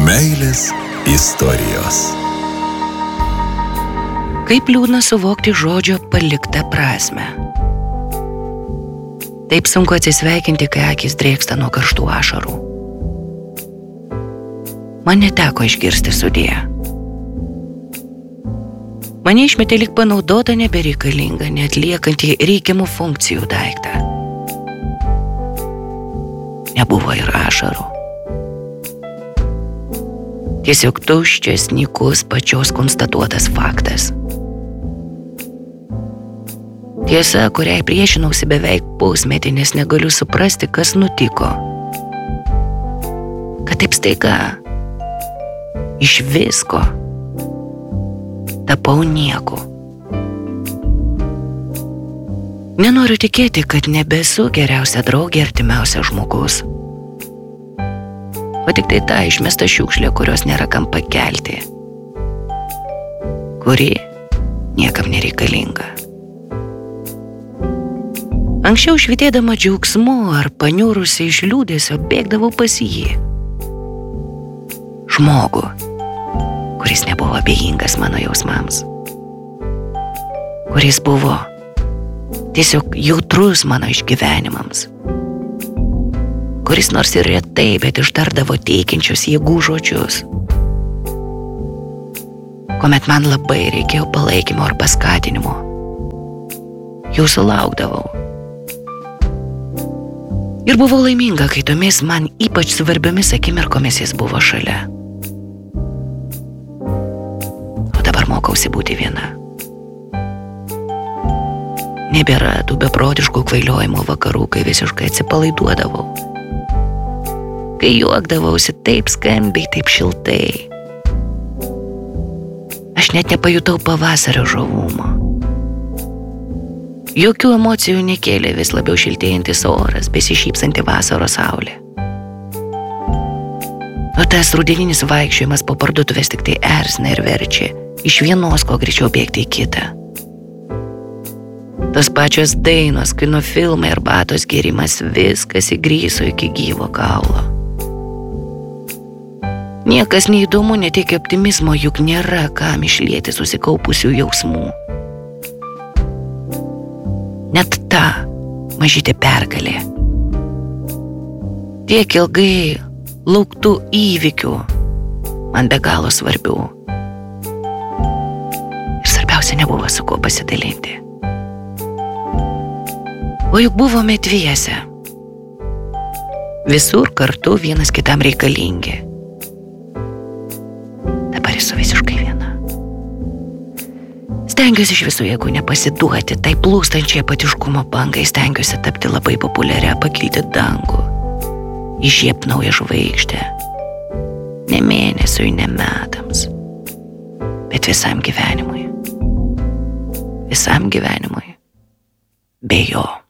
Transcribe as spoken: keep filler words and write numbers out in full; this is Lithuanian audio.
Meilės istorijos. Kaip liūdna suvokti žodžio paliktą prasmę. Taip sunku atsisveikinti, kai akys drėksta nuo karštų ašarų. Man neteko išgirsti sudie. Mane išmetė lyg panaudota nebereikalinga, neatliekantį reikiamų funkcijų daiktą. Nebuvo ir ašarų. Tiesiog tuščias, nykus pačios konstatuotas faktas. Tiesa, kuriai priešinausi beveik pusmetį, nes negaliu suprasti, kas nutiko. Kad taip staiga, iš visko, tapau nieku. Nenoriu tikėti, kad nebesu geriausia draugė, artimiausias žmogus. O tik tai ta išmesta šiukšlė, kurios nėra kam pakelti, kuri niekam nereikalinga. Anksčiau švytėdama džiaugsmu ar paniūrusi iš liūdesio bėgdavau pas jį. Žmogų, kuris nebuvo abejingas mano jausmams. Kuris buvo tiesiog jautrus mano išgyvenimams. Kuris nors ir retai, bet ištardavo teikiančius jėgų žodžius. Kuomet man labai reikėjo palaikymo ar paskatinimo, jūsų laukdavau. Ir buvau laiminga, kai tomis man ypač svarbiomis akimirkomis jis buvo šalia. O dabar mokausi būti viena. Nebėra tų beprotiškų kvailiojimų vakarų, kai visiškai atsipalaiduodavau. Kai juokdavausi taip skambiai, taip šiltai. Aš net nepajutau pavasario žavumo. Jokių emocijų nekėlė vis labiau šiltėjantis oras, besišypsanti vasaros saulė. O tas rudeninis vaikščiojimas po parduotuvės tik tai erzina ir verčia iš vienos kuo greičiau bėgti į kitą. Tos pačios dainos, kino filmai ir batos gėrimas, viskas įgryso iki gyvo kaulo. Niekas neįdomu, neteikia optimizmo, juk nėra kam išlieti susikaupusių jausmų. Net ta mažytė pergalė. Tiek ilgai lauktų įvykių, man be galo svarbių. Ir svarbiausia, nebuvo su kuo pasidalinti. O juk buvome dviese. Visur kartu vienas kitam reikalingi. Dabar esu visiškai viena. Stengiuosi iš visų jėgų nepasiduoti tai plūstančiai apatiškumo bangai, stengiuosi tapti labai populiaria, pakilti dangų, įžiebti naują žvaigždę. Ne mėnesiui, ne metams, bet visam gyvenimui. Visam gyvenimui. Be jo.